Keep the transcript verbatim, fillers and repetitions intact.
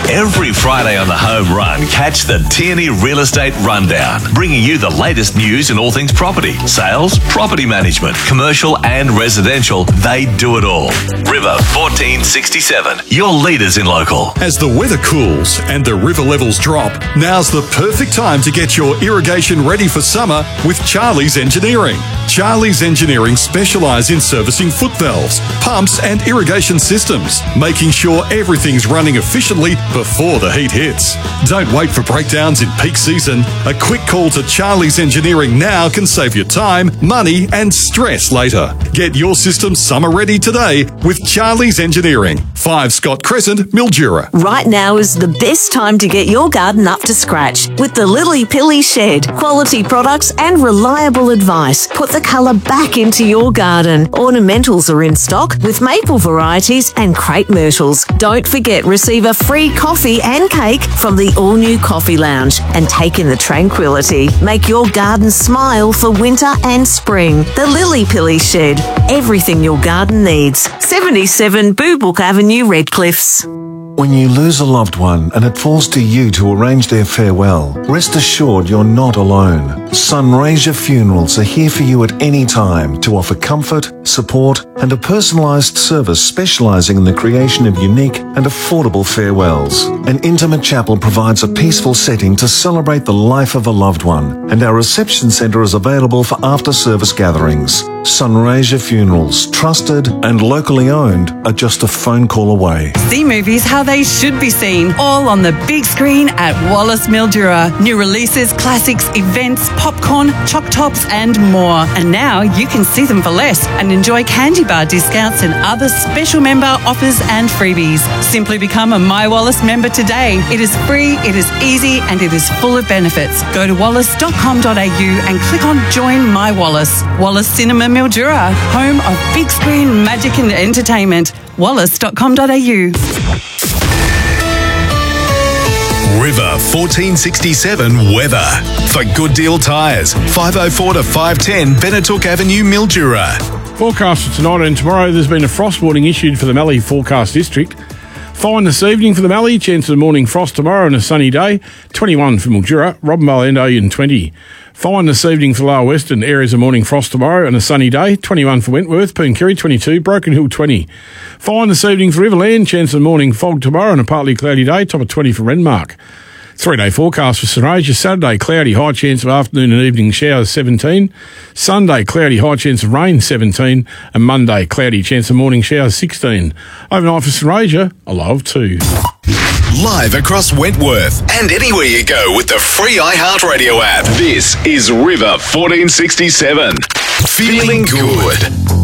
Every Friday on the Home Run, catch the Tierney Real Estate Rundown, bringing you the latest news in all things property, sales, property management, commercial and residential. They do it all. River fourteen sixty-seven, your leaders in local. As the weather cools and the river levels drop, now's the perfect time to get your irrigation ready for summer with Charlie's Engineering. Charlie's Engineering specialise in servicing foot valves, pumps and irrigation systems, making sure everything's running efficiently before the heat hits. Don't wait for breakdowns in peak season. A quick call to Charlie's Engineering now can save you time, money and stress later. Get your system summer ready today with Charlie's Engineering. five Scott Crescent, Mildura. Right now is the best time to get your garden up to scratch with the Lily Pilly Shed. Quality products and reliable advice. Put the colour back into your garden. Ornamentals are in stock with maple varieties and crepe myrtles. Don't forget, receive a free coffee and cake from the all-new Coffee Lounge and take in the tranquility. Make your garden smile for winter and spring. The Lily Pilly Shed. Everything your garden needs. seventy-seven Boobook Avenue, Redcliffs. When you lose a loved one and it falls to you to arrange their farewell, rest assured you're not alone. Sunraysia Funerals are here for you at any time to offer comfort, support and a personalised service specialising in the creation of unique and affordable farewells. An intimate chapel provides a peaceful setting to celebrate the life of a loved one, and our reception centre is available for after-service gatherings. Sunraysia Funerals, trusted and locally owned, are just a phone call away. See movies how they should be seen, all on the big screen at Wallace Mildura. New releases, classics, events, popcorn, choc tops and more. And now you can see them for less and enjoy candy bar discounts and other special member offers and freebies. Simply become a My Wallace member today. It is free, it is easy and it is full of benefits. Go to wallace dot com dot a u and click on Join My Wallace. Wallace Cinema Mildura, home of big screen magic and entertainment. wallace dot com dot a u. River fourteen sixty-seven weather. For Good Deal Tyres, five oh four to five ten Benetook Avenue, Mildura. Forecast for tonight and tomorrow, there's been a frost warning issued for the Mallee Forecast District. Fine this evening for the Mallee, chance of morning frost tomorrow and a sunny day, twenty-one for Mildura, Robinvale and Oyen twenty. Fine this evening for Lower Western, areas of morning frost tomorrow and a sunny day, twenty-one for Wentworth, Poonkerry twenty-two, Broken Hill twenty. Fine this evening for Riverland, chance of morning fog tomorrow and a partly cloudy day, top of twenty for Renmark. Three-day forecast for Sunraysia. Saturday, cloudy, high chance of afternoon and evening showers, seventeen. Sunday, cloudy, high chance of rain, seventeen. And Monday, cloudy, chance of morning showers, sixteen. Overnight for Sunraysia, a low of two. Live across Wentworth and anywhere you go with the free iHeartRadio app. This is River fourteen sixty-seven. Feeling good.